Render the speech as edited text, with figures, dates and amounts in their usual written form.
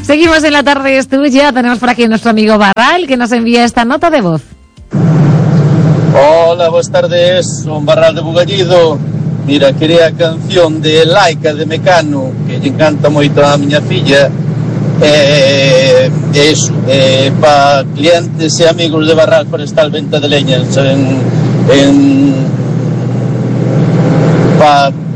Seguimos en La Tarde es Tuya. Tenemos por aquí a nuestro amigo Barral, que nos envía esta nota de voz. Hola, buenas tardes, son Barral de Bugallido. Mira, quería a canción de Laika de Mecano, que lle encanta moito a miña filla. Para clientes e amigos de Barral Forestal Venta de Leñas, para